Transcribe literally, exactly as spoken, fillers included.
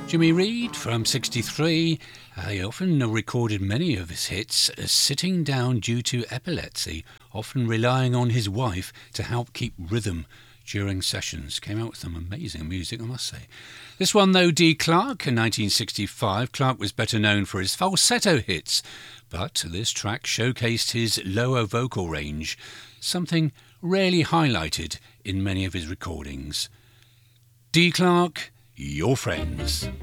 Jimmy Reed from sixty-three. Uh, he often recorded many of his hits as sitting down due to epilepsy, often relying on his wife to help keep rhythm during sessions. Came out with some amazing music, I must say. This one, though, Dee Clark in nineteen sixty-five. Clark was better known for his falsetto hits, but this track showcased his lower vocal range, something rarely highlighted in many of his recordings. Dee Clark, Your Friends.